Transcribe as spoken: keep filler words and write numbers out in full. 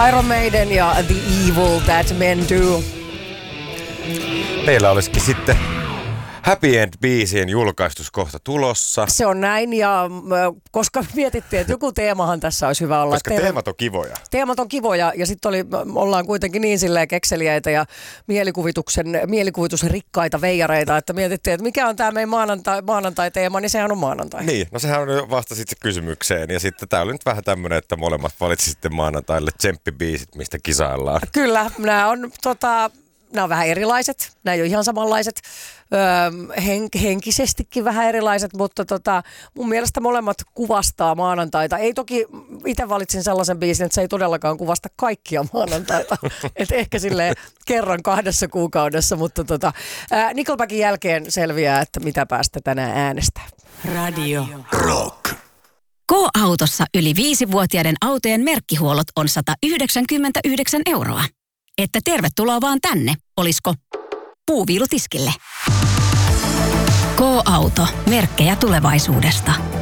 Iron Maiden ja The Evil That Men Do. Meillä olisikin sitten Happy End-biisien julkaistus kohta tulossa. Se on näin, ja koska mietittiin, että joku teemahan tässä olisi hyvä olla. Koska teemat, teemat on kivoja. Teemat on kivoja, ja sitten oli, ollaan kuitenkin niin silleen kekseliäitä ja mielikuvituksen, mielikuvituksen rikkaita veijareita, että mietittiin, että mikä on tämä meidän maanantai, maanantai-teema, niin sehän on maanantai. Niin, no sehän on jo vasta sitten se kysymykseen, ja sitten tää oli nyt vähän tämmöinen, että molemmat valitsisitte maanantaille tsemppibiisit, mistä kisaillaan. Kyllä, nämä on tota... Nämä on vähän erilaiset, nämä ei ole ihan samanlaiset, öö, hen- henkisestikin vähän erilaiset, mutta tota, mun mielestä molemmat kuvastaa maanantaita. Ei toki, itse valitsin sellaisen biisin, että se ei todellakaan kuvasta kaikkia maanantaita, että ehkä silleen kerran kahdessa kuukaudessa, mutta tota, ää, Nickelbackin jälkeen selviää, että mitä päästä tänään äänestää. Radio Rock. K-autossa yli viisivuotiaiden autojen merkkihuollot on sata yhdeksänkymmentäyhdeksän euroa. Että tervetuloa vaan tänne, olisko puuviilutiskille. K-auto, merkkejä tulevaisuudesta.